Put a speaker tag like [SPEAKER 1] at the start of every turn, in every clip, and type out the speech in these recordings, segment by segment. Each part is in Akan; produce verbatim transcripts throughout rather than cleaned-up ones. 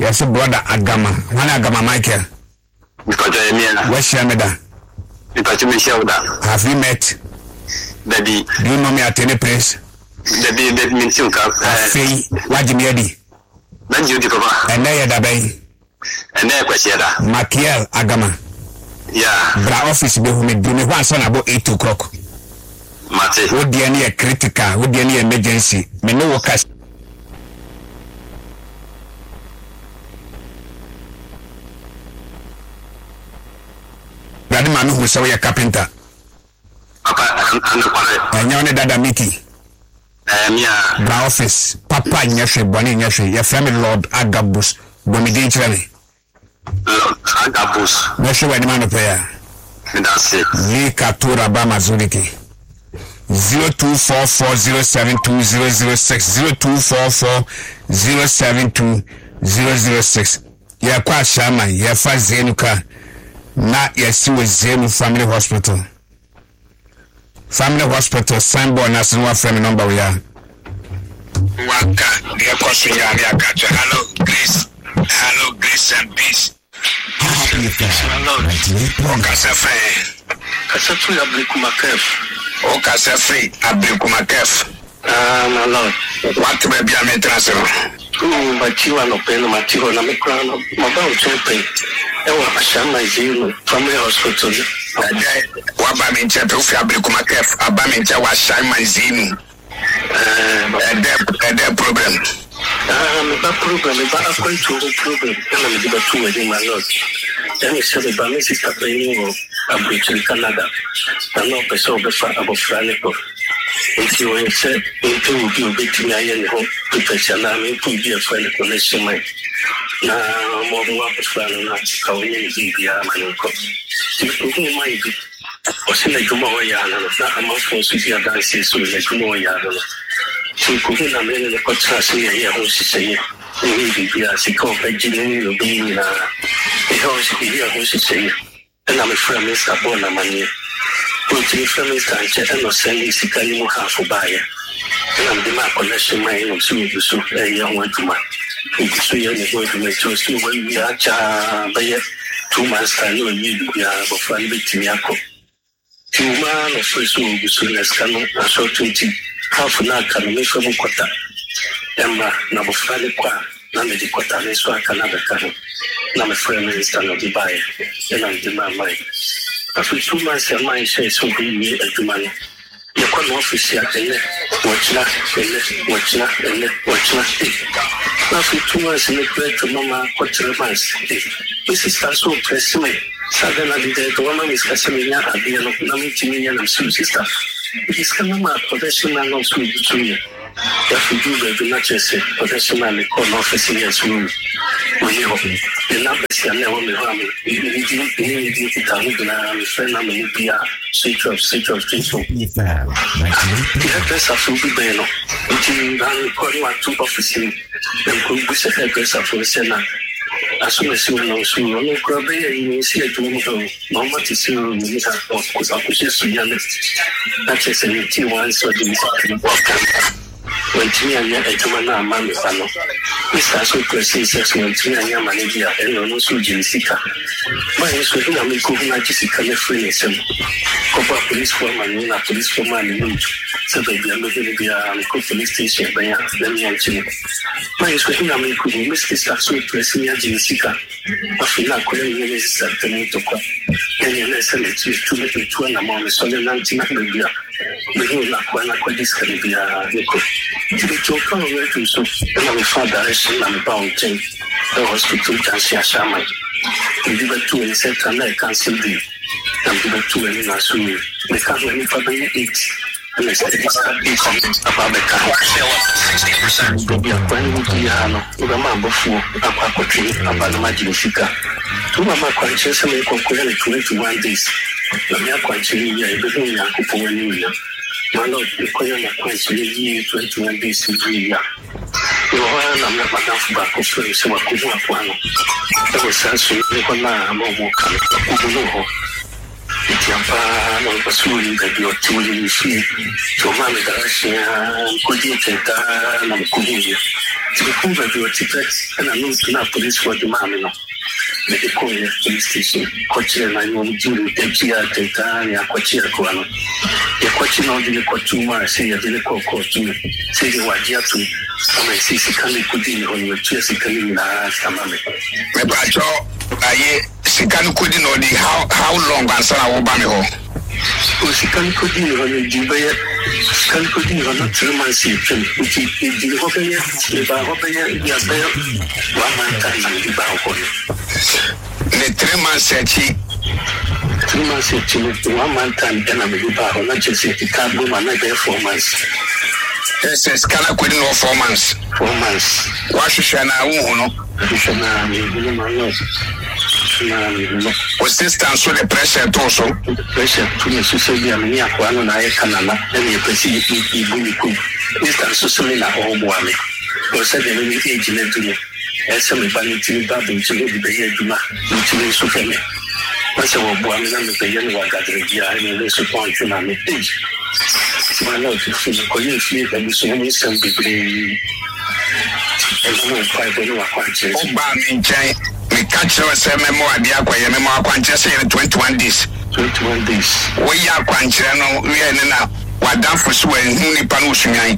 [SPEAKER 1] Yes, brother Agama. One Agama Michael. What's your mother? Have you met?
[SPEAKER 2] Daddy,
[SPEAKER 1] do you know me at any place?
[SPEAKER 2] Daddy, that means you come.
[SPEAKER 1] Say, what you mean?
[SPEAKER 2] Then you take over.
[SPEAKER 1] And there you bay.
[SPEAKER 2] And there, Quasiera.
[SPEAKER 1] Makiel Agama.
[SPEAKER 2] Yeah.
[SPEAKER 1] Bra office be who me do me one son about eight o'clock.
[SPEAKER 2] Mate.
[SPEAKER 1] Would be any critical, would be any emergency. Me no workers. Brother man who say a carpenter. And you only dada Mickey.
[SPEAKER 2] Um, yeah.
[SPEAKER 1] Bra office. Papa nyashe boni nyashe. Your family Lord Agabus. Bomidi chile.
[SPEAKER 2] Lord Agabus.
[SPEAKER 1] Nyashe wa ni mano paya.
[SPEAKER 2] That's it.
[SPEAKER 1] Lika tura ba mazuliki. zero two four four zero seven two zero zero six zero two four four zero seven two zero zero six. Ya kwa shama ya fa zenuka na ya siwe zenu family hospital. Family hospital signboard na sinwa frame number we are. Waka dia question ya ya kacha. Hello Grace. Hello Grace and peace. Hello. Okasefe.
[SPEAKER 2] Kasefe Abrikumakef.
[SPEAKER 1] Okasefe Abrikumakef.
[SPEAKER 2] Ah, my Lord.
[SPEAKER 1] What may be a matrasser?
[SPEAKER 2] Oh, but you are not paying my tea on a crown of my boat champagne. And what I shall my zero from the hospital.
[SPEAKER 1] What by me, Chapel Abrikumakef, Abamincha was shine my zine. And that problem.
[SPEAKER 2] Ah, my problem is about going to the problem. And I'm going to do it, my Lord. Then he said, the Bamis is happening of Britain, Canada. I'm not a sober about Franico. If you were said, it will be a bit to I hope professional, it will be a friend connection. Now, more than one friend, not how many the Amanco. You might be. Was in a Gumoya, not a month for Susia dances, so like Gumoya. She couldn't have been in the contrast here, who she say, maybe as he called Virginia, you'll be in a house here, who she say, and I'm a friend, Mister Bonamania. Put the friends and check and not send this Italian half for buyer. And I'm the mark connection my own soon to so a young one to my. It's three years going to make sure when we are by two months time, we are of one bit Yako. Two man of first will be soon as cannot a short twenty. Half an hour can make from Quata. Emma, number five, number the Quata, is why Canada can. Number friend is done the buyer, and I'm the man mind. After two months, a mind says so be a human. You come office here, watch that, watch that, watch that. After two months, in the bread to Mama, what to advance. This is so pressing me. Suddenly, the woman is Casamina, a deal of Namitian and sister. It is coming up, professional non sweet to you. That we do the matches, professionally call office in yes room. We hope the numbers are never me harm. You need to tell me that I'm a friend, I'm a P R, switch of switch of switch of. The address of Subibeno, which is calling our two offices, and could be set address of the Senate. As soon as you know, so you know, probably you see a tomorrow. Mama to see you, you have of course, I could just be honest. That's just a T one, so the when Tia and Tomana Mammy, Mister So Precious, when Tia and Manager, and no Suji Sika. My husband, I'm cooking like Jessica, free some. Copa police woman, Nina police woman, so they are looking at the police station by them young children. My husband, I'm cooking Mister So Precious, Jessica. I feel like calling you Mister Tomato. And you listen to make it to an amount of solid nineteen hundred. We know that when I call this can be a nickel. The token where to so, and I'm a father, I'm a bound thing. The hospital can see a shaman. We give it to a set and I can't see the. I'm given to any national. We can't any father eat. And I said, it's about the car. sixty percent. To be a brand new piano, with a man before a quack tree about the magic figure. Two of my conscious and concurrently twenty-one days. I'm not quite sure you're everything I could for any year. My Lord, the coin of quite twenty-one days in three years. You're I'm not my for back of friends, so I could walk one. That was answering the one I'm walking. It's a fan of pursuing that you're truly free. So, Mamma, could you take that? I'm good. to the cover of your ticket and I know to not police for the mammy. The Korea police station, Coaching and I know you take here, take time, and Coachia Koano. The Coaching on the Kotuma, say a Delico Coaching, say you are here to come and see Sikali Kudin on your chest, Sikali Samame.
[SPEAKER 1] Mepacho, I Sikali Kudin or the how how long answer I will ban home.
[SPEAKER 2] Sikali Kudin on the Jibaya, Sikali Kudin on the three months, which is the Hopaya, the Hopaya, Yabaya, one man time and the Baho.
[SPEAKER 1] The three months at she
[SPEAKER 2] three months at one man time, then I'm a Baho, not just a carbon, and I bear four months.
[SPEAKER 1] Yes, it's kind of quitting all four months.
[SPEAKER 2] Four months.
[SPEAKER 1] Why should I know? Was this time so the pressure also?
[SPEAKER 2] The pressure to the social media, one and I canana, and you perceive it really cool. This time so soon in a home warming. Or said the many age in it to me. As some vanity babbling to live the year to my utility so family. That's a woman and the young one gathering here and the support to my age. My love to feel the Korean sleep and so many some people. I don't know quite what I want to say.
[SPEAKER 1] Oh, we catch us a memo at the Aqua, a memo I want to say in twenty-one days.
[SPEAKER 2] twenty-one days.
[SPEAKER 1] We are Quanchano, we are now. What done for swing, Huni Panusunai.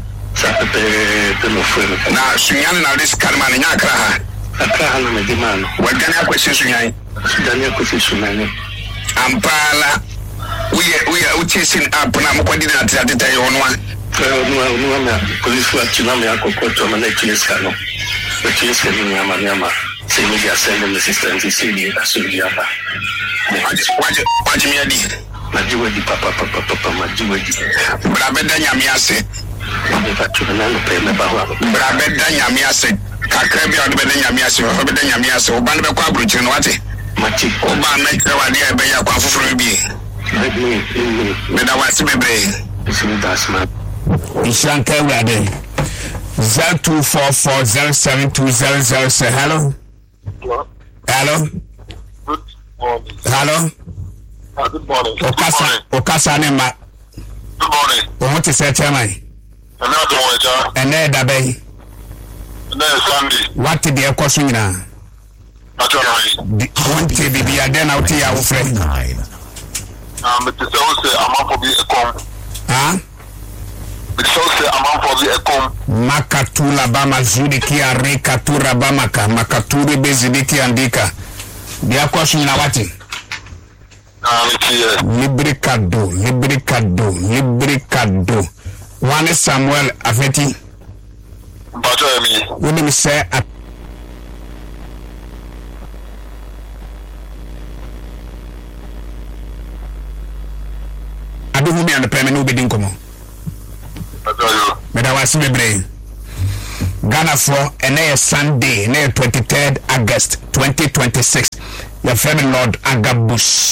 [SPEAKER 1] Now, Suyan, now this Kalman in Akra.
[SPEAKER 2] Akra, my demand. What can I question Sunai? Daniel Kusunai.
[SPEAKER 1] Ampala. We are we are chasing up and I'm going to tell you on one.
[SPEAKER 2] Police were to know me. I could put on a necklace. But you said, Yama, say, we are sending the sister and Sicily as soon as you are. What do you mean? Majuadi, Papa, Papa, Papa, Majuadi.
[SPEAKER 1] Brabeda Yamiase. Brabeda Yamiase. Kakrabi or the Yamiase, or the Yamiase, or Banba Quabruch and what? Mati, Oba make the idea by your confusion. But I want to be brave. Ishanka Rade zero two four four zero seven two zero zero. Say hello. Hello.
[SPEAKER 3] Good morning.
[SPEAKER 1] Hello.
[SPEAKER 3] Uh, good morning.
[SPEAKER 1] Okasa Okasa Nema.
[SPEAKER 3] Good morning.
[SPEAKER 1] What is that, Chamai?
[SPEAKER 3] Another one, John.
[SPEAKER 1] And there, Dabe.
[SPEAKER 3] And then Sunday.
[SPEAKER 1] What did the question now?
[SPEAKER 3] Actually,
[SPEAKER 1] one T V be a den out here, our friend.
[SPEAKER 3] Um, it is also a month for the ecom.
[SPEAKER 1] Huh?
[SPEAKER 3] It is also a month for the ecom.
[SPEAKER 1] Makatula Bama Zudiki and Rekatura Bamaka, Makaturi Bezidiki and Dika. The question in Awati. Libricado, Libricado, Libricado. One is Samuel Afeti.
[SPEAKER 3] But I
[SPEAKER 1] mean, when you say at I don't know the permanent bidding come on. But I was in brain. Ghana for a Sunday, near twenty-third August twenty twenty-six. Your friend Lord Agabus.